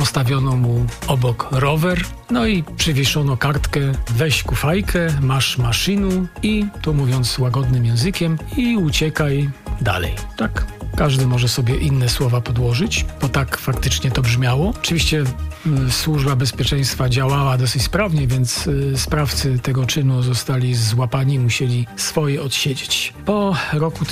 postawiono mu obok rower, no i przywieszono kartkę weź kufajkę, masz maszynu i, tu mówiąc łagodnym językiem, i uciekaj dalej. Tak, każdy może sobie inne słowa podłożyć, bo tak faktycznie to brzmiało. Oczywiście Służba Bezpieczeństwa działała dosyć sprawnie, więc sprawcy tego czynu zostali złapani, musieli swoje odsiedzieć. Po roku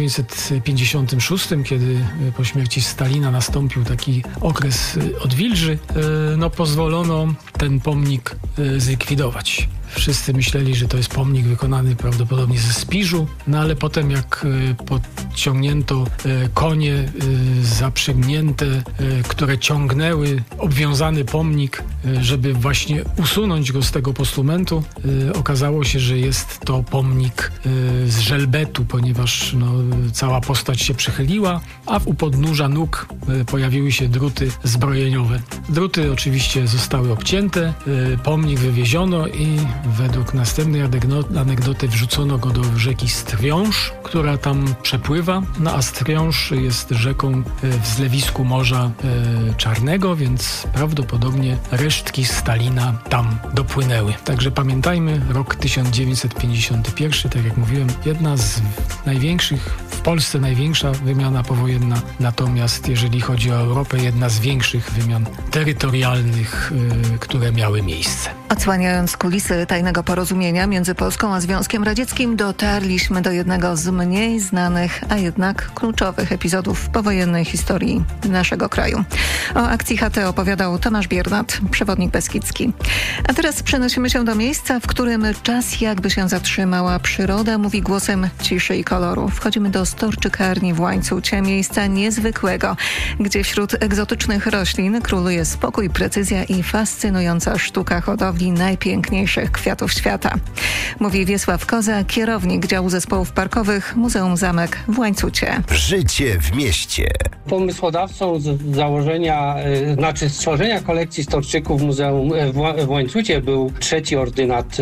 1956, kiedy po śmierci Stalina nastąpił taki okres odwilży, pozwolono ten pomnik zlikwidować. Wszyscy myśleli, że to jest pomnik wykonany prawdopodobnie ze spiżu, no ale potem jak podciągnięto konie zaprzęgnięte, które ciągnęły obwiązany pomnik, żeby właśnie usunąć go z tego postumentu, okazało się, że jest to pomnik z żelbetu, ponieważ cała postać się przychyliła, a u podnóża nóg pojawiły się druty zbrojeniowe. Druty oczywiście zostały obcięte, pomnik wywieziono i według następnej anegdoty wrzucono go do rzeki Strwiąż, która tam przepływa, a Strwiąż jest rzeką w zlewisku Morza Czarnego, więc prawdopodobnie resztki Stalina tam dopłynęły. Także pamiętajmy, rok 1951, tak jak mówiłem, jedna z największych, w Polsce największa wymiana powojenna, natomiast jeżeli chodzi o Europę, jedna z większych wymian terytorialnych, które miały miejsce. Odsłaniając kulisy tajnego porozumienia między Polską a Związkiem Radzieckim, dotarliśmy do jednego z mniej znanych, a jednak kluczowych epizodów powojennej historii naszego kraju. O akcji HT opowiadał Tomasz Biernat, przewodnik beskidzki. A teraz przenosimy się do miejsca, w którym czas jakby się zatrzymała, przyroda mówi głosem ciszy i koloru. Wchodzimy do storczykarni w Łańcucie, miejsca niezwykłego, gdzie wśród egzotycznych roślin króluje spokój, precyzja i fascynująca sztuka hodowli najpiękniejszych kwiatów świata. Mówi Wiesław Koza, kierownik działu zespołów parkowych Muzeum Zamek w Łańcucie. Życie w mieście. Pomysłodawcą stworzenia kolekcji storczyków w Muzeum w Łańcucie był trzeci ordynat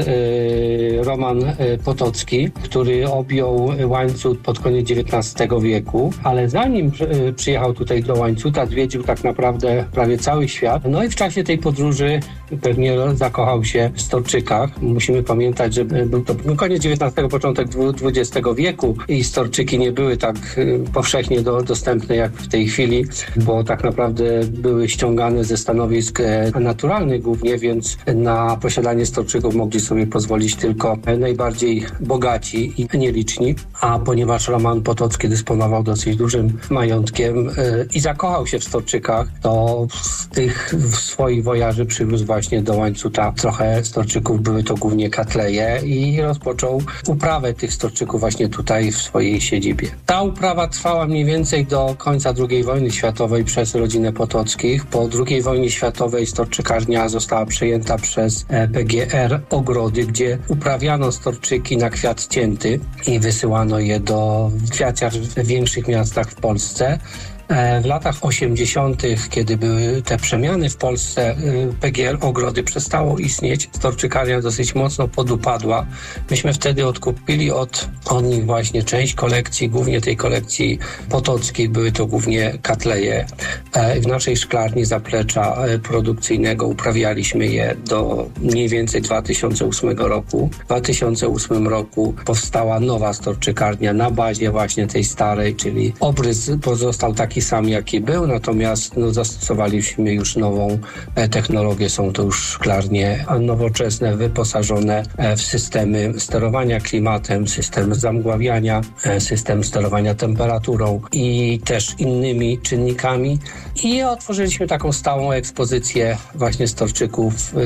Roman Potocki, który objął Łańcut pod koniec XIX wieku, ale zanim przyjechał tutaj do Łańcuta, zwiedził tak naprawdę prawie cały świat. No i w czasie tej podróży pewnie zakochał się w storczykach. Musimy pamiętać, że był to koniec XIX, początek XX wieku i storczyki nie były tak powszechnie dostępne jak w tej chwili, bo tak naprawdę były ściągane ze stanowisk naturalnych głównie, więc na posiadanie storczyków mogli sobie pozwolić tylko najbardziej bogaci i nieliczni. A ponieważ Roman Potocki dysponował dosyć dużym majątkiem i zakochał się w storczykach, to z tych swoich wojaży przywiózł właśnie do Łańcuta trochę storczyków, były to głównie katleje i rozpoczął uprawę tych storczyków właśnie tutaj w swojej siedzibie. Ta uprawa trwała mniej więcej do końca II wojny światowej przez rodzinę Potockich. Po II wojnie światowej storczykarnia została przejęta przez PGR Ogrody, gdzie uprawiano storczyki na kwiat cięty i wysyłano je do kwiaciarz w większych miastach w Polsce. W latach 80., kiedy były te przemiany w Polsce, PGR Ogrody przestało istnieć, storczykarnia dosyć mocno podupadła. Myśmy wtedy odkupili od nich właśnie część kolekcji, głównie tej kolekcji potockiej, były to głównie katleje. W naszej szklarni zaplecza produkcyjnego uprawialiśmy je do mniej więcej 2008 roku. W 2008 roku powstała nowa storczykarnia na bazie właśnie tej starej, czyli obrys pozostał taki sam, jaki był, natomiast zastosowaliśmy już nową technologię. Są to już szklarnie nowoczesne, wyposażone w systemy sterowania klimatem, system zamgławiania, system sterowania temperaturą i też innymi czynnikami. I otworzyliśmy taką stałą ekspozycję właśnie storczyków,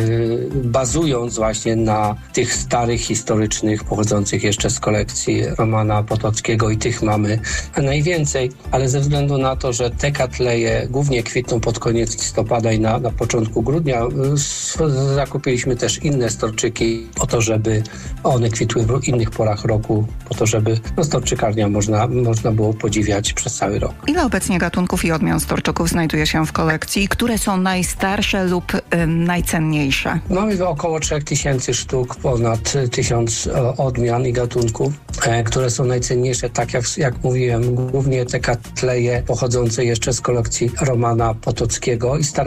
bazując właśnie na tych starych, historycznych, pochodzących jeszcze z kolekcji Romana Potockiego i tych mamy najwięcej, ale ze względu na to, że te katleje głównie kwitną pod koniec listopada i na początku grudnia, zakupiliśmy też inne storczyki po to, żeby one kwitły w innych porach roku, po to, żeby storczykarnia można było podziwiać przez cały rok. Ile obecnie gatunków i odmian storczyków znajduje się w kolekcji? Które są najstarsze lub najcenniejsze? Mamy około 3000 sztuk, ponad 1000 odmian i gatunków, które są najcenniejsze, tak jak mówiłem, głównie te katleje pochodzące jeszcze z kolekcji Romana Potockiego i